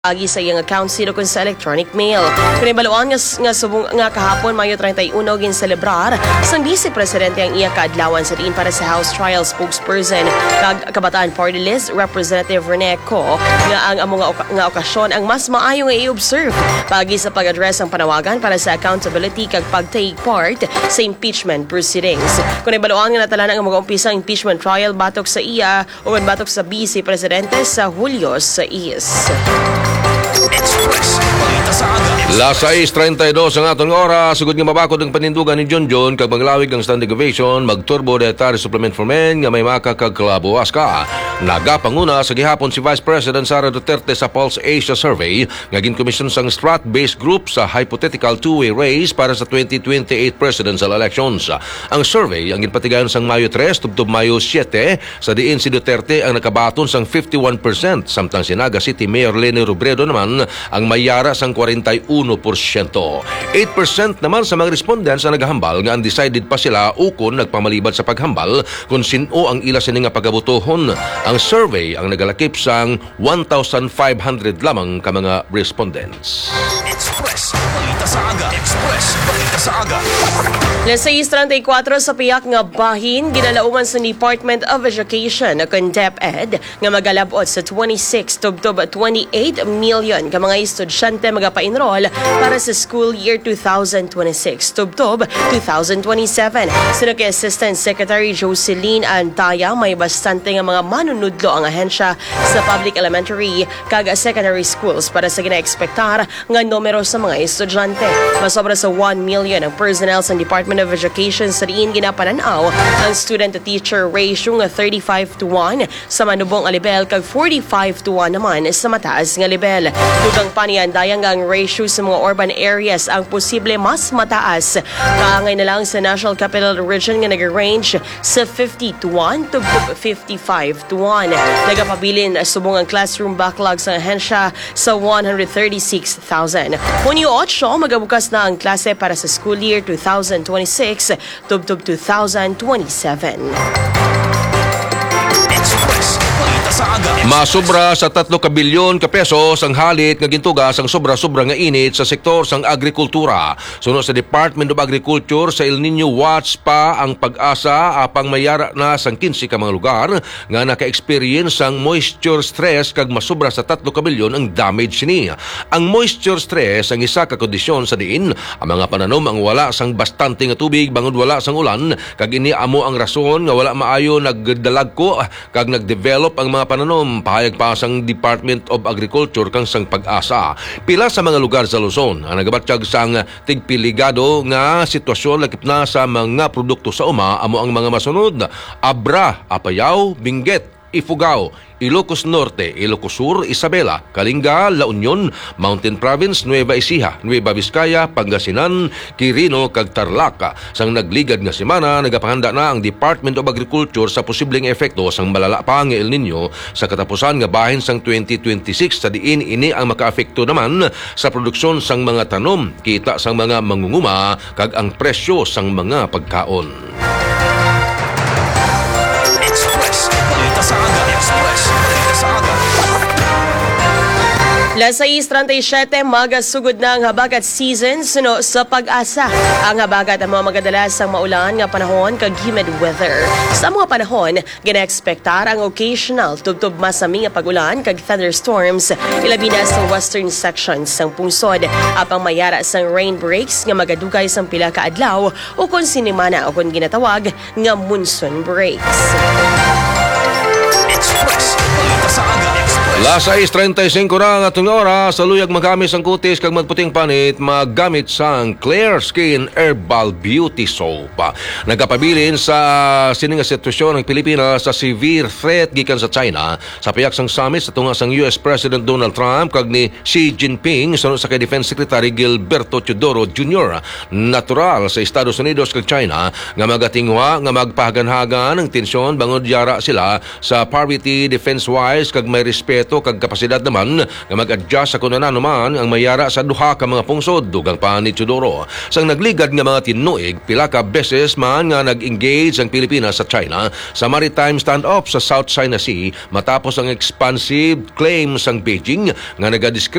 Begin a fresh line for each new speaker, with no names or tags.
agi sa iyang account sino kun sa electronic mail. Kanibaluan nga subong nga kahapon Mayo 31 gin celebrar sang Vice Presidente ang iya kaadlawan sa diin para sa House Trial spokesperson kag Kabataan Party List Representative Rene Co nga ang among nga okasyon ang mas maayo nga i-observe pagi sa pag-address ang panawagan para sa accountability kag pag-take part sa impeachment proceedings. Kanibaluan nga natalanan ang mga umpisang impeachment trial batok sa iya o batok sa Vice Presidente sa Hulyo sa is.
Las 6:32 ang atong oras. Sugod nga mabakod ang panindugan ni John kag maglawig ang standing ovation, magturbo dietary supplement for men nga may makakagklabo aska. Nagapanguna sa gihapon si Vice President Sara Duterte sa Pulse Asia Survey nga ginkomisyon sang strat-based group sa hypothetical two-way race para sa 2028 presidential elections. Ang survey ang ginpatigayon sang Mayo 3 tubtob Mayo 7 sa diin si Duterte ang nakabaton sang 51% samtang si Naga City Mayor Leni Robredo naman ang mayara sang 41%. 8% naman sa mga respondents ang naghambal nga undecided pa sila ukon nagpamalibad sa paghambal kung sino ang ila sini nga pagabutohon. Ang survey ang nagalakip sang 1,500 lamang ka mga respondents.
Express Balita sa Aga. Express Balita sa Aga.
Las 6:34 sa piyak nga bahin ginalauman sa Department of Education kung DepEd nga magalabot sa 26 tubtob 28 million ka mga estudyante magapa-enroll para sa school year 2026 tubtob 2027. Sino kay Assistant Secretary Jocelyn Antaya may bastante nga mga manunudlo ang ahensya sa public elementary kag secondary schools para sa ginaekspektar nga numero sa mga estudyante. Masobra sa 1 million ang personnel sa Department of Education sa diin ginapananaw ang student-to-teacher ratio nga 35:1 sa manubong nga level kag 45:1 naman sa mataas nga level. Dugang paniandaya nga ang ratio sa mga urban areas ang posible mas mataas. Kaangay na lang sa National Capital Region nga nag-range sa 50:1 to 55:1. Nagapabilin subong ang classroom backlog sa ahensya sa 136,000. Hunyo 8 magabukas na ang klase para sa school year 2026 tubtob 2027.
Masobra sa 3 kabilyon ka pesos ang halit nga gintugas ang sobra-sobra nga init sa sektor sang agrikultura. Suno sa Department of Agriculture sa El Nino Watch pa ang pag-asa apang mayara na sang 15 ka mga lugar nga naka-experience sang moisture stress kag masobra sa 3 kabilyon ang damage ni. Ang moisture stress ang isa ka kondisyon sa diin ang mga pananom ang wala sang bastante nga tubig bangod wala sang ulan kag ini amo ang rason nga wala maayo nagdalagko kag nagdevelop ang mga pananom. Pahayag pa sang Department of Agriculture kang sang pag-asa. Pila sa mga lugar sa Luzon ang nagabatsyag sang tigpiligado nga sitwasyon lakip na sa mga produkto sa uma amo ang mga masunod: Abra, Apayao, Benguet, Ifugao, Ilocos Norte, Ilocos Sur, Isabela, Kalinga, La Union, Mountain Province, Nueva Ecija, Nueva Vizcaya, Pangasinan, Quirino, kag Tarlac. Sang nagligad nga semana, nagapahanda na ang Department of Agriculture sa posibleng efekto sang malala pa nga El Nino sa katapusan nga bahin sang 2026 sa diin ini ang makaapekto naman sa produksyon sang mga tanom, kita sang mga mangunguma kag ang presyo sang mga pagkaon.
Las 6:37 magasugod na ang habagat season suno sa pag-asa. Ang habagat ang mga magadalas ang maulan nga panahon kag humid weather. Sa mga panahon, gina-ekspektar ang occasional tubtob masami nga pag-ulan kag thunderstorms ilabi na sa western sections sang pungsod. Apang mayara sang rain breaks nga magadugay sang pila ka adlaw o kung sinimana o kung ginatawag nga monsoon breaks.
Las 6:35 na ang atong oras. Saluyag magamit ang kutis kag magputing panit magamit sang Clear Skin Herbal Beauty Soap. Nagapabilin sa sining nga sitwasyon ng Pilipinas sa severe threat gikan sa China sa payak sang summit sa tunga sang US President Donald Trump kag ni Xi Jinping sunod sa kay Defense Secretary Gilberto Teodoro Jr. Natural sa Estados Unidos kag China nga magatingwa nga magpahaganhagan ng tensyon bangod yara sila sa parity defense-wise kag may respeto proyekto kag kapasidad naman nga mag-adjust sa kunanan naman ang mayara sa duha ka mga pungsod dugang pa ni Teodoro. Sang nagligad nga mga tinuig, pila ka beses man nga nag-engage ang Pilipinas sa China sa maritime standoff sa South China Sea matapos ang expansive claims ang Beijing nga